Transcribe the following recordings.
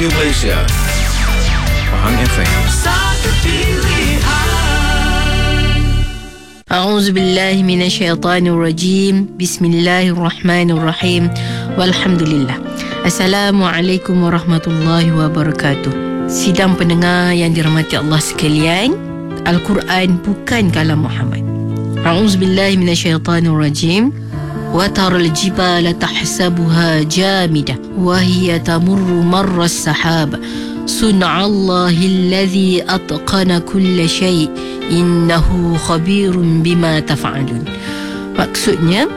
Radio Malaysia, Pahang FM. Satu pilihan. A'udzubillahi minasyaitanirrajim. Bismillahirrahmanirrahim. Walhamdulillah. Assalamualaikum warahmatullahi wabarakatuh. Sidang pendengar yang dirahmati Allah sekalian, Al-Quran bukan kalam Muhammad. A'udzubillahi minasyaitanirrajim. Wa taral jibala tahsabuha jamidah wa hiya tamurru marra as-sahab. Sun'allahi alladhi atqana kulla syai' innahu khabirun bima taf'alun. Maksudnya,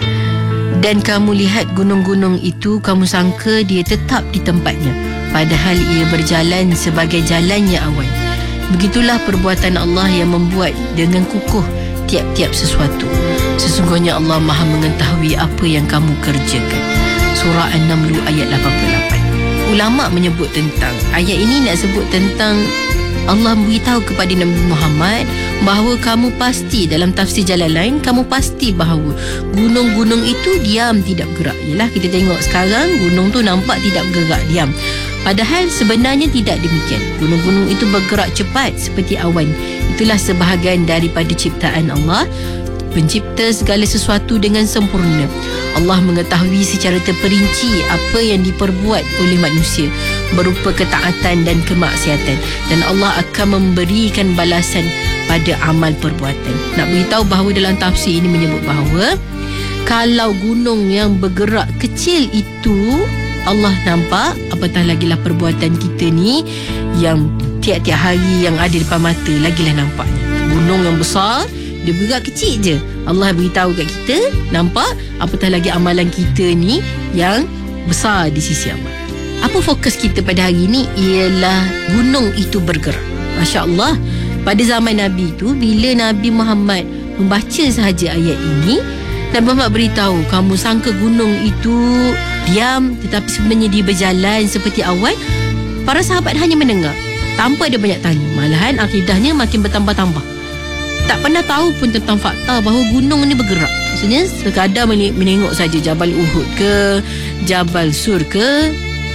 dan kamu lihat gunung-gunung itu, kamu sangka dia tetap di tempatnya, padahal ia berjalan sebagai jalannya awan. Begitulah perbuatan Allah yang membuat dengan kukuh tiap-tiap sesuatu. Sesungguhnya Allah Maha mengetahui apa yang kamu kerjakan. Surah An-Naml ayat 88. Ulama menyebut tentang ayat ini, nak sebut tentang Allah beritahu kepada Nabi Muhammad bahawa kamu pasti, dalam tafsir Jalalain, kamu pasti bahawa gunung-gunung itu diam, tidak bergerak. Yalah, kita tengok sekarang gunung tu nampak tidak bergerak, diam. Padahal sebenarnya tidak demikian. Gunung-gunung itu bergerak cepat seperti awan. Itulah sebahagian daripada ciptaan Allah, pencipta segala sesuatu dengan sempurna. Allah mengetahui secara terperinci apa yang diperbuat oleh manusia berupa ketaatan dan kemaksiatan, dan Allah akan memberikan balasan pada amal perbuatan. Nak beritahu bahawa dalam tafsir ini menyebut bahawa kalau gunung yang bergerak kecil itu Allah nampak, apatah lagilah perbuatan kita ni yang tiap-tiap hari yang ada depan mata, lagilah nampaknya. Gunung yang besar, dia bergerak kecil je, Allah beritahu kat kita, nampak, apatah lagi amalan kita ni yang besar di sisi Allah. Apa fokus kita pada hari ni? Ialah gunung itu bergerak. Masya Allah, pada zaman Nabi tu, bila Nabi Muhammad membaca sahaja ayat ini, Nabi Muhammad beritahu, kamu sangka gunung itu diam, tetapi sebenarnya dia berjalan seperti awan. Para sahabat hanya mendengar, tanpa ada banyak tanya. Malahan akidahnya makin bertambah-tambah. Tak pernah tahu pun tentang fakta bahawa gunung ni bergerak. Maksudnya sekadar menengok saja Jabal Uhud ke, Jabal Sur ke,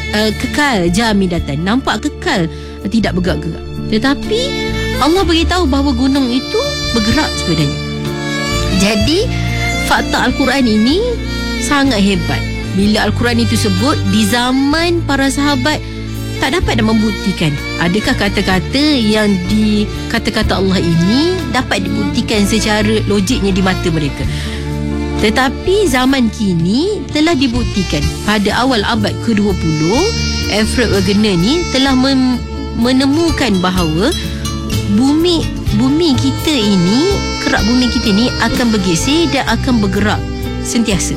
kekal jamidatan, nampak kekal, tidak bergerak-gerak. Tetapi Allah beritahu bahawa gunung itu bergerak sebenarnya. Jadi fakta Al-Quran ini sangat hebat. Bila Al-Quran itu sebut, di zaman para sahabat tak dapat dah membuktikan adakah kata-kata yang di kata-kata Allah ini dapat dibuktikan secara logiknya di mata mereka. Tetapi zaman kini telah dibuktikan. Pada awal abad ke-20, Alfred Wegener ni telah menemukan bahawa bumi kita ini, kerak bumi kita ni akan bergeser dan akan bergerak sentiasa.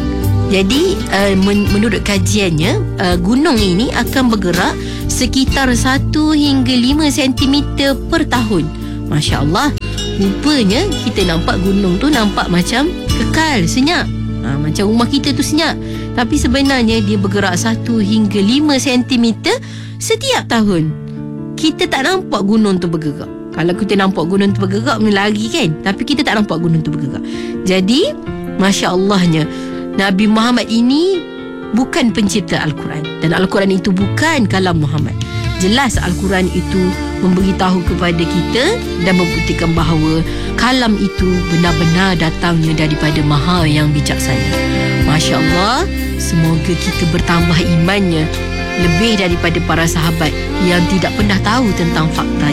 Jadi menurut kajiannya, gunung ini akan bergerak sekitar 1 hingga 5 cm per tahun. Masya Allah, rupanya kita nampak gunung tu nampak macam kekal, senyap, macam rumah kita tu senyap. Tapi sebenarnya dia bergerak 1 hingga 5 cm setiap tahun. Kita tak nampak gunung tu bergerak. Kalau kita nampak gunung tu bergerak, lari kan? Tapi kita tak nampak gunung tu bergerak. Jadi Masya Allahnya, Nabi Muhammad ini bukan pencipta Al-Quran, dan Al-Quran itu bukan kalam Muhammad. Jelas Al-Quran itu memberitahu kepada kita dan membuktikan bahawa kalam itu benar-benar datangnya daripada Maha yang bijaksana. Masya Allah, semoga kita bertambah imannya lebih daripada para sahabat yang tidak pernah tahu tentang fakta